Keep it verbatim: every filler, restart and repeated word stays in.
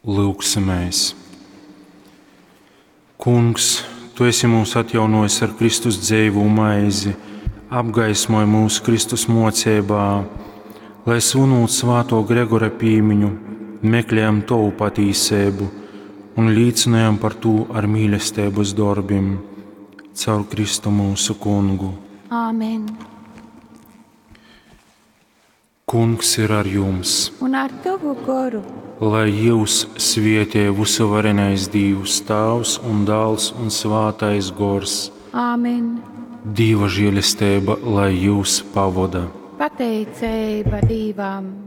Lūksimies. Kungs, Tu esi mūs atjaunojis ar Kristus dzeivu maizi, apgaismoji mūsu Kristus mocībā, lai svinot svāto Gregora pīmiņu, meklējam Tavu patīsību un līdzinājam par to ar mīlestības darbiem, caur Kristu mūsu Kungu. Āmen. Kungs ir ar jums, Un ar Tavu goru. lai jūs svētī visvarenais Dievs, Tēvs un Dēls un Svētais Gors. Āmen. Dieva žēlastība, lai jūs pavada. Pateicība Dievam.